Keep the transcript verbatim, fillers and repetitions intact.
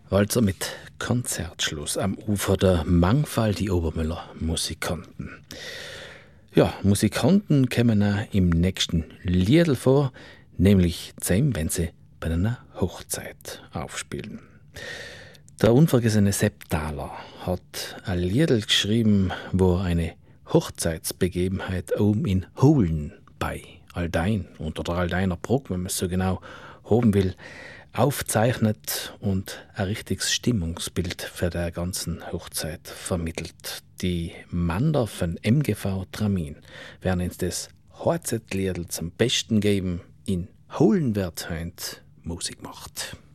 Also mit Konzertschluss am Ufer der Mangfall die Obermüller Musikanten. Ja, Musikanten kommen auch im nächsten Liedl vor, nämlich zusammen, wenn sie bei einer Hochzeit aufspielen. Der unvergessene Sepp Thaler hat ein Liedl geschrieben, wo eine Hochzeitsbegebenheit oben in Hohlen bei Aldein, unter der Aldeiner Bruck, wenn man es so genau haben will, aufzeichnet und ein richtiges Stimmungsbild für der ganzen Hochzeit vermittelt. Die Mander von M G V Tramin werden uns das Hochzeitliedl zum Besten geben. In Hohlen wird heute Musik gemacht.